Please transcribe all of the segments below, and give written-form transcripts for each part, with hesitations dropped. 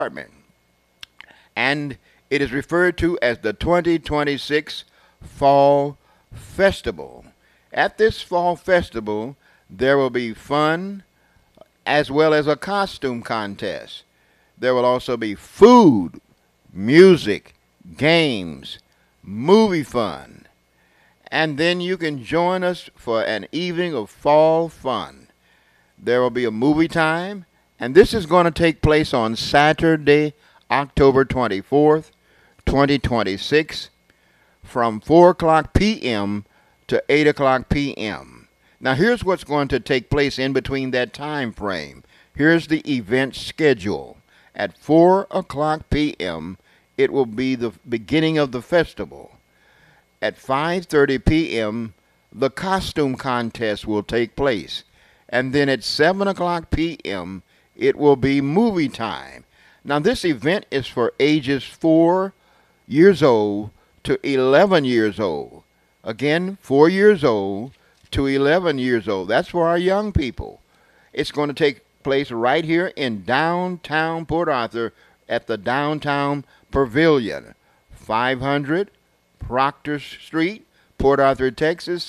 And it is referred to as the 2026 Fall Festival. At this Fall Festival, there will be fun as well as a costume contest. There will also be food, music, games, movie fun. And then you can join us for an evening of fall fun. There will be a movie time, and this is going to take place on Saturday, October 24th, 2026, from 4 o'clock p.m. to 8 o'clock p.m. Now, here's what's going to take place in between that time frame. Here's the event schedule. At 4 o'clock p.m., it will be the beginning of the festival. At 5:30 p.m., the costume contest will take place. And then at 7 o'clock p.m., it will be movie time. Now, this event is for ages 4 years old to 11 years old. Again, 4 years old to 11 years old. That's for our young people. It's going to take place right here in downtown Port Arthur at the Downtown Pavilion, 500 Proctor Street, Port Arthur, Texas,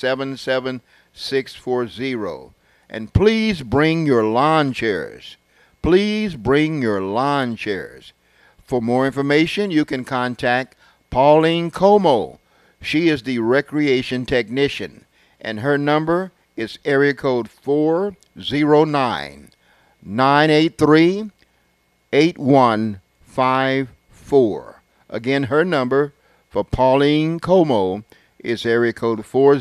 77640. And please bring your lawn chairs. Please bring your lawn chairs. For more information, you can contact Pauline Como. She is the recreation technician, and her number is area code 409-983-8154. Again, her number for Pauline Como is area code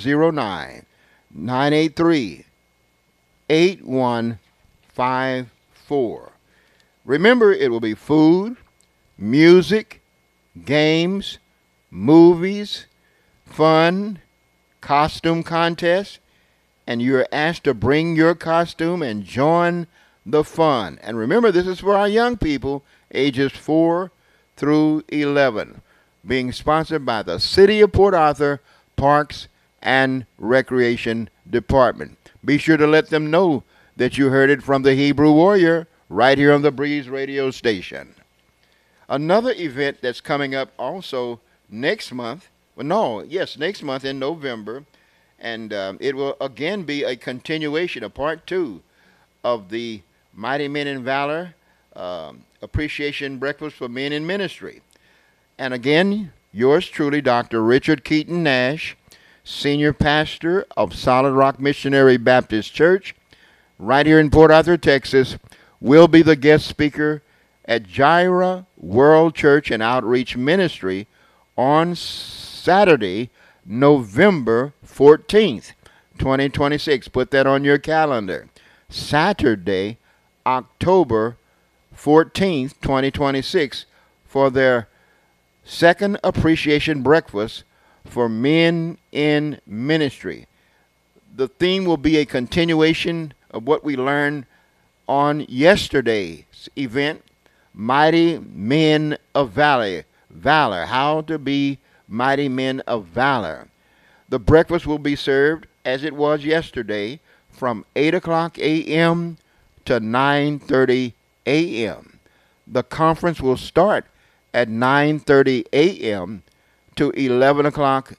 409-983-8154. Remember, it will be food, music, games, movies, fun, costume contest, and you're asked to bring your costume and join the fun. And remember, this is for our young people, ages 4 through 11, being sponsored by the City of Port Arthur Parks and Recreation Department. Be sure to let them know that you heard it from the Hebrew Warrior right here on the Breeze Radio station. Another event that's coming up also next month, next month in November, and it will again be a continuation, a part 2 of the Mighty Men in Valor Appreciation Breakfast for Men in Ministry. And again, yours truly, Dr. Richard Keaton Nash, Senior Pastor of Solid Rock Missionary Baptist Church, right here in Port Arthur, Texas, will be the guest speaker at Jireh World Church and Outreach Ministry on Saturday, November 14th, 2026. Put that on your calendar. Saturday, October 14th, 2026, for their second appreciation breakfast for men in ministry. The theme will be a continuation of what we learned on yesterday's event, Mighty Men of Valor, how to be mighty men of valor. The breakfast will be served as it was yesterday from 8 o'clock a.m. to 9:30 a.m. The conference will start at 9:30 a.m. to 11 o'clock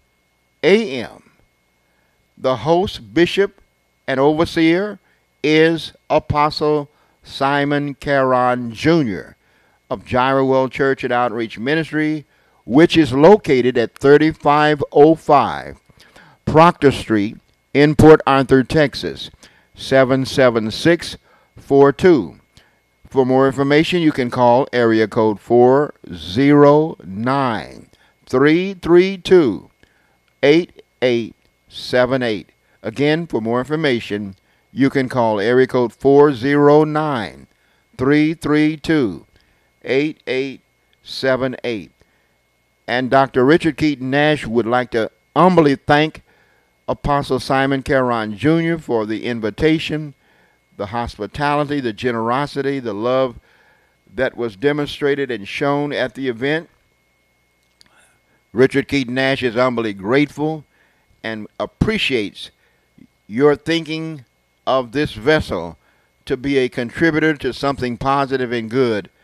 a.m. The host, bishop, and overseer is Apostle Simon Caron Jr. of Jireh World Church and Outreach Ministry, which is located at 3505 Proctor Street in Port Arthur, Texas, 77642. For more information, you can call area code 409-332-8878. Again, for more information, you can call area code 409-332-8878. And Dr. Richard Keaton Nash would like to humbly thank Apostle Simon Caron Jr. for the invitation, the hospitality, the generosity, the love that was demonstrated and shown at the event. Richard Keaton Nash is humbly grateful and appreciates your thinking of this vessel to be a contributor to something positive and good